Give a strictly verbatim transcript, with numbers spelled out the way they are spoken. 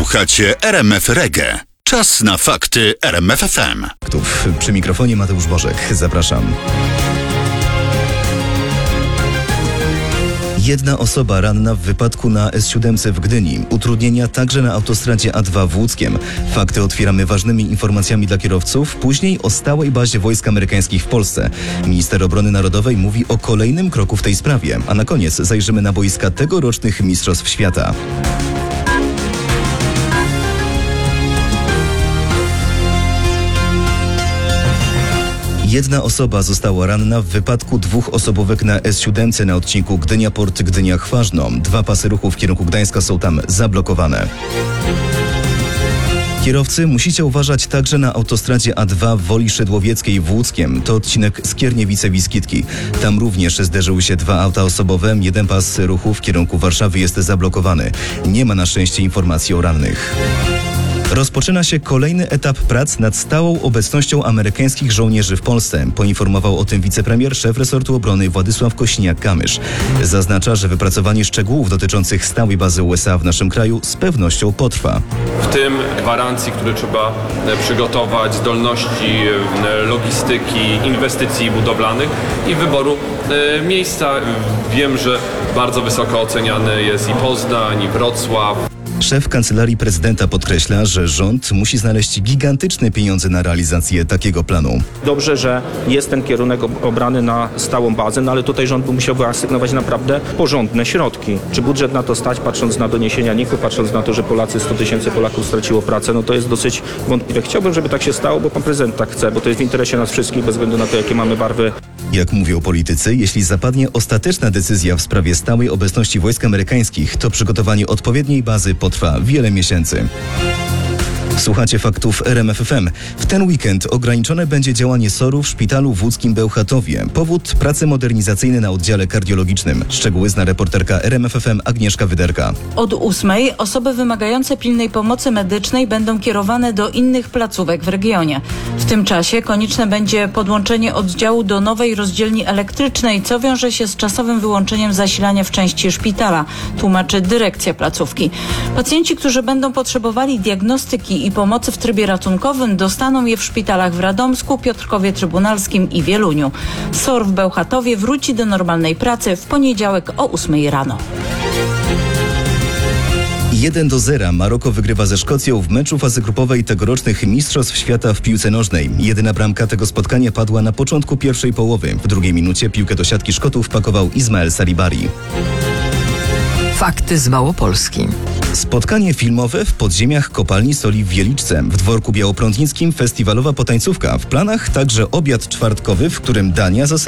Słuchacie R M F Reggae. Czas na fakty R M F F M. Przy mikrofonie Mateusz Bożek. Zapraszam. Jedna osoba ranna w wypadku na S siedem w Gdyni. Utrudnienia także na autostradzie A dwa w Łódzkiem. Fakty otwieramy ważnymi informacjami dla kierowców. Później o stałej bazie wojsk amerykańskich w Polsce. Minister Obrony Narodowej mówi o kolejnym kroku w tej sprawie. A na koniec zajrzymy na boiska tegorocznych Mistrzostw Świata. Jedna osoba została ranna w wypadku dwóch osobówek na S siedem na odcinku Gdynia-Port Gdynia-Chważno. Dwa pasy ruchu w kierunku Gdańska są tam zablokowane. Kierowcy musicie uważać także na autostradzie A dwa w Woli Szydłowieckiej w Łódzkiem. To odcinek Skierniewice-Wiskitki. Tam również zderzyły się dwa auta osobowe. Jeden pas ruchu w kierunku Warszawy jest zablokowany. Nie ma na szczęście informacji o rannych. Rozpoczyna się kolejny etap prac nad stałą obecnością amerykańskich żołnierzy w Polsce. Poinformował o tym wicepremier, szef resortu obrony Władysław Kosiniak-Kamysz. Zaznacza, że wypracowanie szczegółów dotyczących stałej bazy U S A w naszym kraju z pewnością potrwa. W tym gwarancji, które trzeba przygotować, zdolności logistyki, inwestycji budowlanych i wyboru miejsca. Wiem, że bardzo wysoko oceniany jest i Poznań, i Wrocław. Szef Kancelarii Prezydenta podkreśla, że rząd musi znaleźć gigantyczne pieniądze na realizację takiego planu. Dobrze, że jest ten kierunek obrany na stałą bazę, no ale tutaj rząd by musiał wyasygnować naprawdę porządne środki. Czy budżet na to stać, patrząc na doniesienia N I K-u, patrząc na to, że Polacy, sto tysięcy Polaków straciło pracę, no to jest dosyć wątpliwe. Chciałbym, żeby tak się stało, bo pan prezydent tak chce, bo to jest w interesie nas wszystkich, bez względu na to, jakie mamy barwy. Jak mówią politycy, jeśli zapadnie ostateczna decyzja w sprawie stałej obecności wojsk amerykańskich, to przygotowanie odpowiedniej bazy potrwa wiele miesięcy. Słuchacie faktów R M F F M. W ten weekend ograniczone będzie działanie S O R-u w szpitalu w łódzkim Bełchatowie. Powód: prace modernizacyjne na oddziale kardiologicznym. Szczegóły zna reporterka R M F F M Agnieszka Wyderka. Od ósmej osoby wymagające pilnej pomocy medycznej będą kierowane do innych placówek w regionie. W tym czasie konieczne będzie podłączenie oddziału do nowej rozdzielni elektrycznej, co wiąże się z czasowym wyłączeniem zasilania w części szpitala, tłumaczy dyrekcja placówki. Pacjenci, którzy będą potrzebowali diagnostyki i pomocy w trybie ratunkowym, dostaną je w szpitalach w Radomsku, Piotrkowie Trybunalskim i Wieluniu. S O R w Bełchatowie wróci do normalnej pracy w poniedziałek o ósmej rano. jeden do zera Maroko wygrywa ze Szkocją w meczu fazy grupowej tegorocznych Mistrzostw Świata w piłce nożnej. Jedyna bramka tego spotkania padła na początku pierwszej połowy. W drugiej minucie piłkę do siatki Szkotów pakował Ismael Saribari. Fakty z Małopolski. Spotkanie filmowe w podziemiach kopalni soli w Wieliczce. W dworku białoprądnickim festiwalowa potańcówka. W planach także obiad czwartkowy, w którym dania